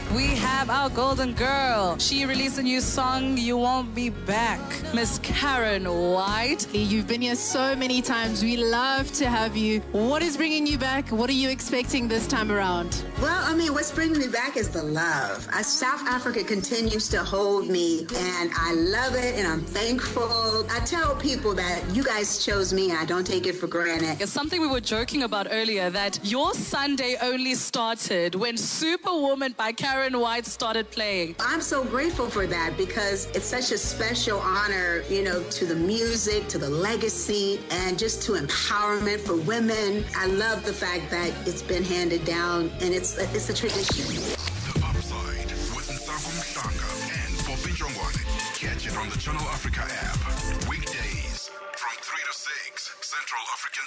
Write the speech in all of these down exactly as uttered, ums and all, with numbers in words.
We have our golden girl. She released a new song, You Won't Be Back. Miss Karen White. You've been here so many times. We love to have you. What is bringing you back? What are you expecting this time around? Well, I mean, what's bringing me back is the love. Uh, South Africa continues to hold me, and I love it, and I'm thankful. I tell people that you guys chose me, and I don't take it for granted. It's something we were joking about earlier, that your Sunday only started when Superwoman by Karen White started playing. I'm so grateful for that because it's such a special honor, you know, to the music, to the legacy, and just to empowerment for women. I love the fact that it's been handed down, and it's it's a tradition. The Upside with Nsago Mhlanga and Poppy Jongwane. Catch it on the Channel Africa app. Weekdays from three to six Central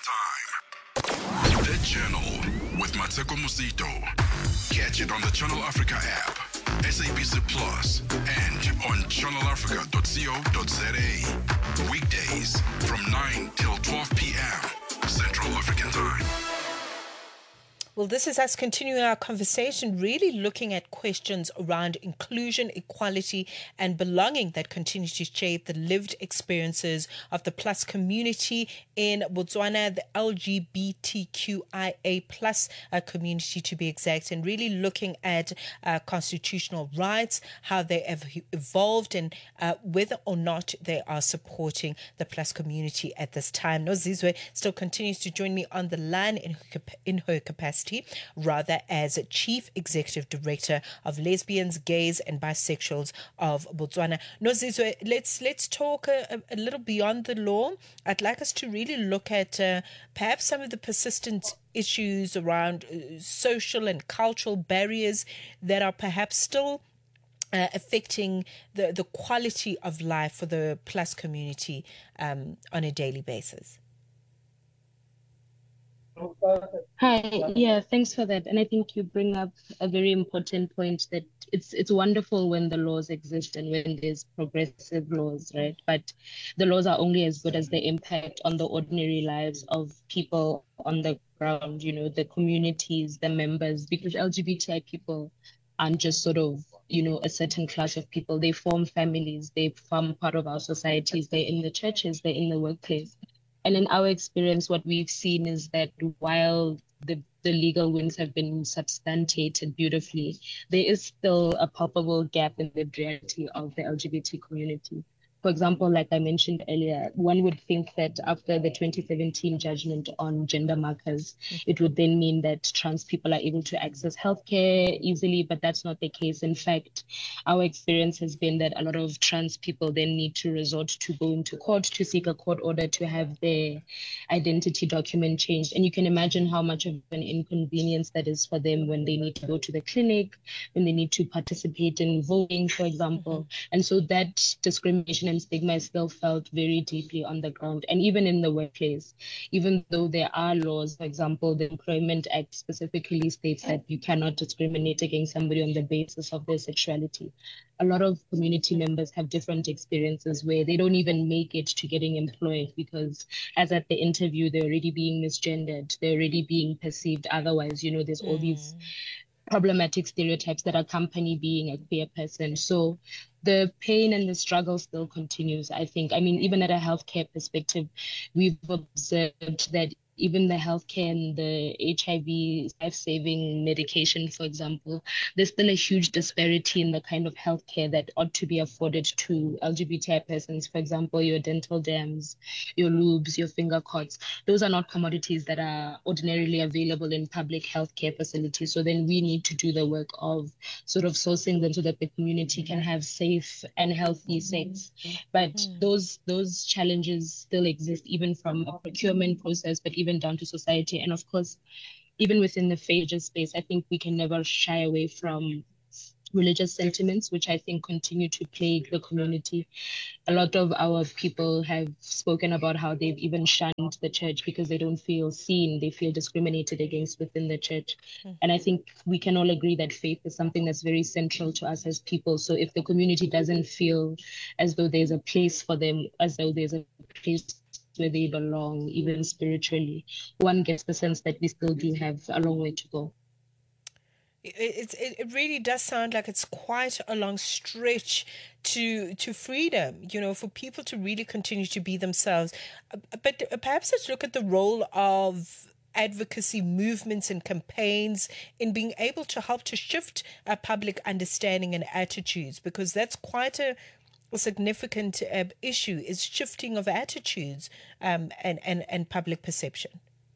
African Time. The Channel with Mateko Musito. Catch it on the Channel Africa app, S A B C Plus, and on channel africa dot co dot za. Weekdays from nine till twelve p.m. Central African Time. Well, this is us continuing our conversation, really looking at questions around inclusion, equality, and belonging that continue to shape the lived experiences of the plus community in Botswana, the L G B T Q I A plus uh, community to be exact, and really looking at uh, constitutional rights, how they have evolved, and uh, whether or not they are supporting the plus community at this time. Nozizwe still continues to join me on the line in her, in her capacity, rather as Chief Executive Director of Lesbians, Gays and Bisexuals of Botswana. Nozizwe, let's let's talk a, a little beyond the law. I'd like us to really look at uh, perhaps some of the persistent issues around uh, social and cultural barriers that are perhaps still Uh, affecting the, the quality of life for the plus community um, on a daily basis. Hi, yeah, thanks for that. And I think you bring up a very important point that it's it's wonderful when the laws exist and when there's progressive laws, right? But the laws are only as good as the impact on the ordinary lives of people on the ground, you know, the communities, the members, because L G B T I people aren't just sort of, you know, a certain class of people. They form families, they form part of our societies, they're in the churches, they're in the workplace. And in our experience, what we've seen is that while the, the legal wins have been substantiated beautifully, there is still a palpable gap in the reality of the L G B T community. For example, like I mentioned earlier, one would think that after the twenty seventeen judgment on gender markers, mm-hmm. it would then mean that trans people are able to access healthcare easily, but that's not the case. In fact, our experience has been that a lot of trans people then need to resort to going to court to seek a court order to have their identity document changed. And you can imagine how much of an inconvenience that is for them when they need to go to the clinic, when they need to participate in voting, for example. Mm-hmm. And so that discrimination and stigma is still felt very deeply on the ground. And even in the workplace, even though there are laws, for example, the Employment Act specifically states that you cannot discriminate against somebody on the basis of their sexuality. A lot of community members have different experiences where they don't even make it to getting employed because as at the interview, they're already being misgendered, they're already being perceived otherwise. You know, there's all mm. these problematic stereotypes that accompany being a queer person. So the pain and the struggle still continues, I think. I mean, even at a healthcare perspective, we've observed that even the healthcare and the H I V life-saving medication, for example, there's still a huge disparity in the kind of healthcare that ought to be afforded to L G B T I persons. For example, your dental dams, your lubes, your finger cots, those are not commodities that are ordinarily available in public healthcare facilities. So then we need to do the work of sort of sourcing them so that the community can have safe and healthy sex. But mm. those those challenges still exist, even from a procurement process, but even down to society. And of course, even within the faith space, I think we can never shy away from religious sentiments, which I think continue to plague the community. A lot of our people have spoken about how they've even shunned the church because they don't feel seen, they feel discriminated against within the church. Mm-hmm. And I think we can all agree that faith is something that's very central to us as people. So if the community doesn't feel as though there's a place for them, as though there's a place where they belong, even spiritually, one gets the sense that we still do have a long way to go. It, it it really does sound like it's quite a long stretch to to freedom, you know, for people to really continue to be themselves. Uh, But perhaps let's look at the role of advocacy movements and campaigns in being able to help to shift uh, public understanding and attitudes, because that's quite a, a significant uh, issue, is shifting of attitudes um, and, and, and public perception.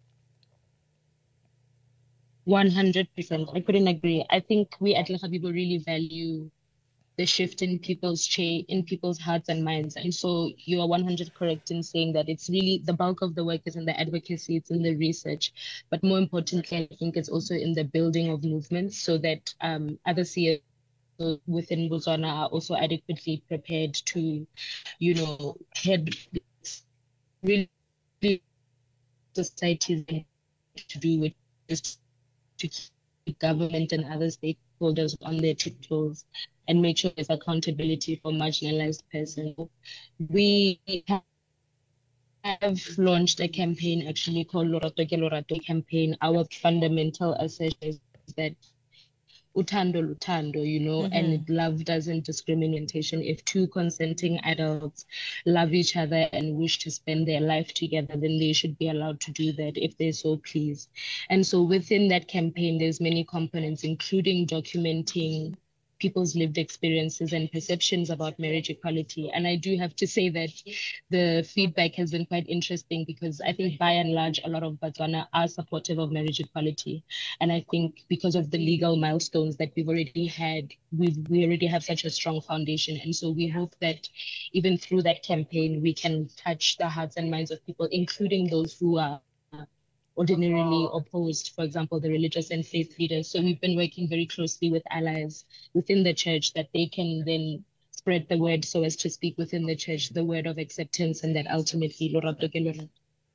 one hundred percent. I couldn't agree. I think we at Leha people really value the shift in people's cha- in people's hearts and minds. And so you are one hundred correct in saying that it's really the bulk of the work is in the advocacy, it's in the research, but more importantly, I think it's also in the building of movements so that um, other C E Os within Botswana are also adequately prepared to, you know, head really societies to do with just to keep government and other stakeholders on their tiptoes and make sure there's accountability for marginalized persons. We have launched a campaign actually called Lorato ke Lorato campaign. Our fundamental assertion is that utando lutando, you know, mm-hmm. and love doesn't discrimination. If two consenting adults love each other and wish to spend their life together, then they should be allowed to do that if they so please. And so within that campaign, there's many components, including documenting people's lived experiences and perceptions about marriage equality. And I do have to say that the feedback has been quite interesting because I think by and large, a lot of Botswana are supportive of marriage equality. And I think because of the legal milestones that we've already had, we've, we already have such a strong foundation. And so we hope that even through that campaign, we can touch the hearts and minds of people, including those who are ordinarily opposed, for example, the religious and faith leaders. So we've been working very closely with allies within the church that they can then spread the word so as to speak within the church, the word of acceptance, and that ultimately, Lorato ke Lorato.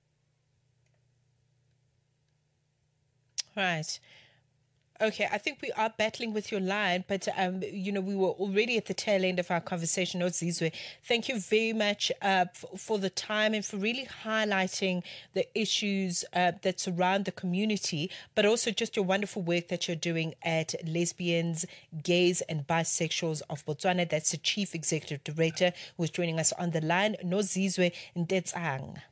Right. Okay, I think we are battling with your line, but, um, you know, we were already at the tail end of our conversation. Nozizwe, thank you very much uh, f- for the time and for really highlighting the issues uh, that surround the community, but also just your wonderful work that you're doing at Lesbians, Gays and Bisexuals of Botswana. That's the Chief Executive Director who's joining us on the line, Nozizwe Ntetsang.